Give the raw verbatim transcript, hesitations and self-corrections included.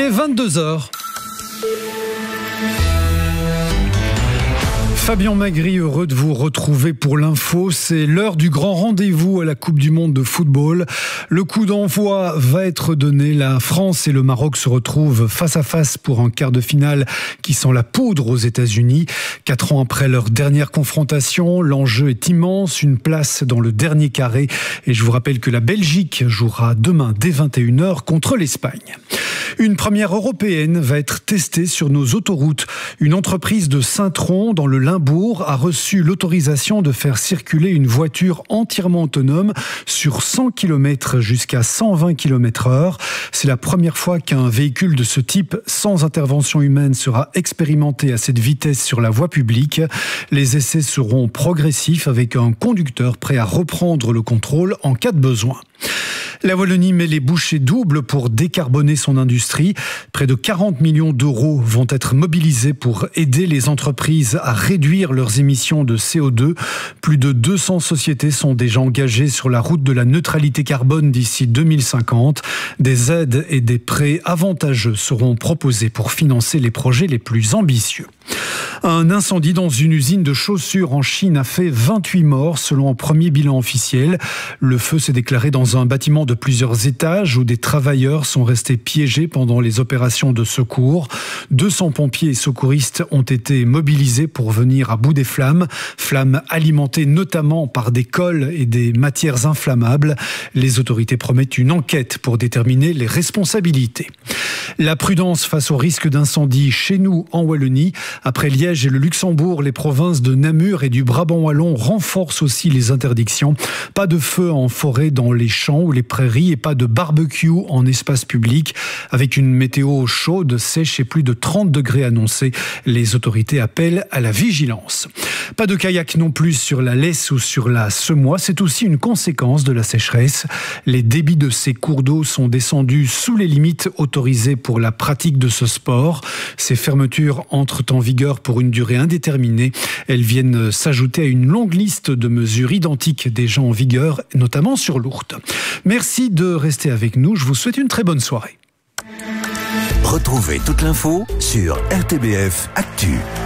est vingt-deux heures. Fabien Magri, heureux de vous retrouver pour l'info. C'est l'heure du grand rendez-vous à la Coupe du Monde de football. Le coup d'envoi va être donné. La France et le Maroc se retrouvent face à face pour un quart de finale qui sent la poudre aux États-Unis. Quatre ans après leur dernière confrontation, l'enjeu est immense. Une place dans le dernier carré. Et je vous rappelle que la Belgique jouera demain dès vingt et une heures contre l'Espagne. Une première européenne va être testée sur nos autoroutes. Une entreprise de Saint-Tron, dans le Limbourg, a reçu l'autorisation de faire circuler une voiture entièrement autonome sur cent kilomètres jusqu'à cent vingt kilomètres heure. C'est la première fois qu'un véhicule de ce type, sans intervention humaine, sera expérimenté à cette vitesse sur la voie publique. Les essais seront progressifs avec un conducteur prêt à reprendre le contrôle en cas de besoin. La Wallonie met les bouchées doubles pour décarboner son industrie. Près de quarante millions d'euros vont être mobilisés pour aider les entreprises à réduire leurs émissions de C O deux. Plus de deux cents sociétés sont déjà engagées sur la route de la neutralité carbone d'ici deux mille cinquante. Des aides et des prêts avantageux seront proposés pour financer les projets les plus ambitieux. Un incendie dans une usine de chaussures en Chine a fait vingt-huit morts selon un premier bilan officiel. Le feu s'est déclaré dans un bâtiment de plusieurs étages où des travailleurs sont restés piégés pendant les opérations de secours. deux cents pompiers et secouristes ont été mobilisés pour venir à bout des flammes. Flammes alimentées notamment par des cols et des matières inflammables. Les autorités promettent une enquête pour déterminer les responsabilités. La prudence face au risque d'incendie chez nous en Wallonie. Après Liège et le Luxembourg, les provinces de Namur et du Brabant wallon renforcent aussi les interdictions. Pas de feu en forêt dans les champs ou les prairies et pas de barbecue en espace public. Avec une météo chaude, sèche et plus de trente degrés annoncés, les autorités appellent à la vigilance. Pas de kayak non plus sur la Lesse ou sur la Semois. C'est aussi une conséquence de la sécheresse. Les débits de ces cours d'eau sont descendus sous les limites autorisées pour la pratique de ce sport. Ces fermetures entrent en vigueur pour une durée indéterminée. Elles viennent s'ajouter à une longue liste de mesures identiques déjà en vigueur, notamment sur l'Ourthe. Merci de rester avec nous. Je vous souhaite une très bonne soirée. Retrouvez toute l'info sur R T B F Actu.